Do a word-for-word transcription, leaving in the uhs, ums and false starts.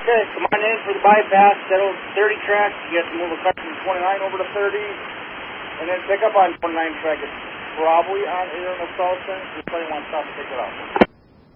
Okay, come on in for the bypass, settle thirty track. You have to move a car from twenty-nine over to thirty, and then pick up on twenty-nine track. It's probably on here on the south side, so you probably want to stop and pick it up.